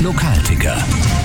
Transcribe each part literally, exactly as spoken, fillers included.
Lokalticker.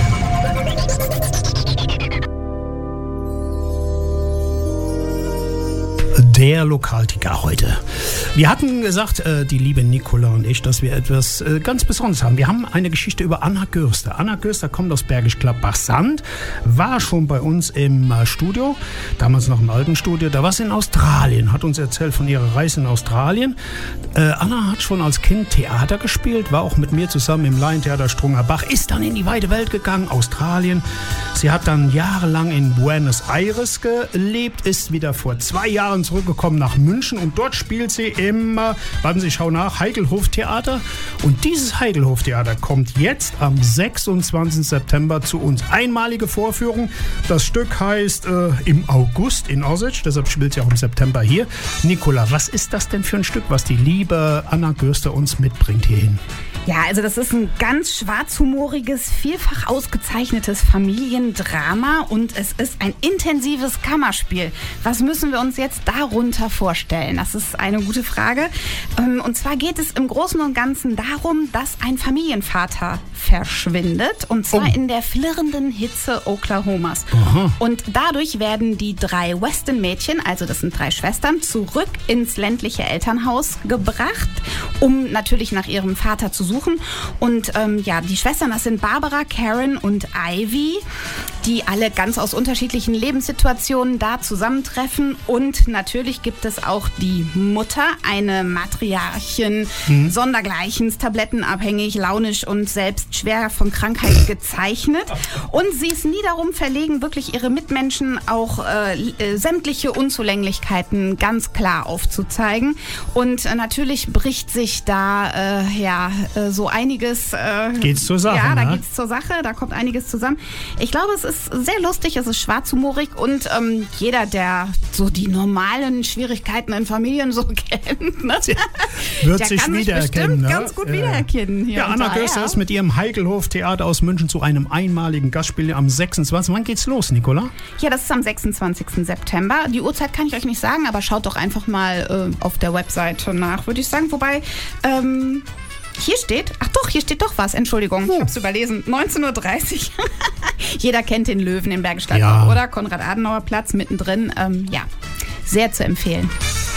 Der Lokalticker heute. Wir hatten gesagt, äh, die liebe Nicola und ich, dass wir etwas äh, ganz Besonderes haben. Wir haben eine Geschichte über Anna Görster. Anna Görster kommt aus Bergisch Gladbach-Sand, war schon bei uns im äh, Studio, damals noch im alten Studio. Da war sie in Australien, hat uns erzählt von ihrer Reise in Australien. Äh, Anna hat schon als Kind Theater gespielt, war auch mit mir zusammen im Laientheater Strungerbach, ist dann in die weite Welt gegangen, Australien. Sie hat dann jahrelang in Buenos Aires gelebt, ist wieder vor zwei Jahren zurückgekommen nach München und dort spielt sie im, äh, warten Sie, schau nach, Heikelhof-Theater. Und dieses Heikelhof-Theater kommt jetzt am sechsundzwanzigsten September zu uns. Einmalige Vorführung. Das Stück heißt äh, im August in Ossetsch, deshalb spielt sie auch im September hier. Nicola, was ist das denn für ein Stück, was die liebe Anna Görster uns mitbringt hierhin? Ja, also das ist ein ganz schwarzhumoriges, vielfach ausgezeichnetes Familiendrama und es ist ein intensives Kammerspiel. Was müssen wir uns jetzt darunter vorstellen? Das ist eine gute Frage. Und zwar geht es im Großen und Ganzen darum, dass ein Familienvater verschwindet und zwar oh. in der flirrenden Hitze Oklahomas. Aha. Und dadurch werden die drei Weston-Mädchen, also das sind drei Schwestern, zurück ins ländliche Elternhaus gebracht, um natürlich nach ihrem Vater zu suchen. Und ähm, ja, die Schwestern, das sind Barbara, Karen und Ivy, die alle ganz aus unterschiedlichen Lebenssituationen da zusammentreffen. Und natürlich gibt es auch die Mutter, eine Matriarchin, mhm. sondergleichens, tablettenabhängig, launisch und selbst schwer von Krankheit gezeichnet. Und sie ist nie darum verlegen, wirklich ihre Mitmenschen auch äh, sämtliche Unzulänglichkeiten ganz klar aufzuzeigen. Und äh, natürlich bricht sich da äh, ja äh, so einiges. Äh, geht's zur Sache? Ja, da ne? geht's zur Sache, da kommt einiges zusammen. Ich glaube, es ist sehr lustig, es ist schwarzhumorig und ähm, jeder, der so die normalen Schwierigkeiten in Familien so kennt, ne? wird der sich kann wiedererkennen. Sich ne? ganz gut äh, wiedererkennen. Hier ja, Anna da, Görster ja. ist mit ihrem Heikelhof-Theater aus München zu einem einmaligen Gastspiel am sechsundzwanzigsten Wann geht's los, Nicola? Ja, das ist am sechsundzwanzigsten September. Die Uhrzeit kann ich euch nicht sagen, aber schaut doch einfach mal äh, auf der Webseite nach, würde ich sagen. Wobei, ähm, hier steht, ach doch, hier steht doch was, Entschuldigung, oh. ich hab's überlesen, neunzehn Uhr dreißig. Jeder kennt den Löwen in Bergisch Gladbach, ja. oder? Konrad-Adenauer-Platz mittendrin. Ähm, ja, sehr zu empfehlen.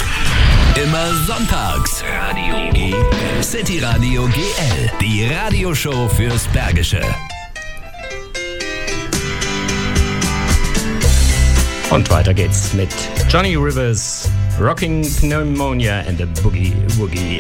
Immer sonntags. Radio G L. City Radio G L. Die Radioshow fürs Bergische. Und weiter geht's mit Johnny Rivers, Rocking Pneumonia and the Boogie Woogie.